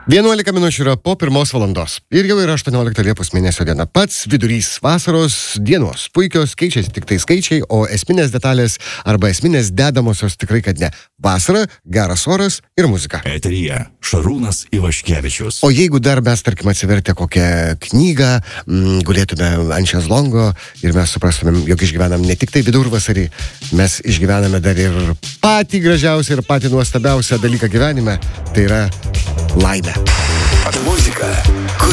11 minučių yra po 1 valandos. Ir jau yra 18 Liepos mėnesio diena. Pats vidurys vasaros dienos. Puikios, keičiasi tik tai skaičiai, o esminės detalės arba esminės dedamosios tikrai kad ne. Vasara, geras oras ir muzika. Eteryje Šarūnas Ivaškevičius. O jeigu dar mes, tarkim, atsivertę kokią knygą, gulėtume ant šezlongo ir mes suprastumėm, jog išgyvenam ne tik tai vidurvasarį, mes išgyvename dar ir patį gražiausią ir patį nuostabiausią dalyką gyvenime, tai yra laimę. Muzika.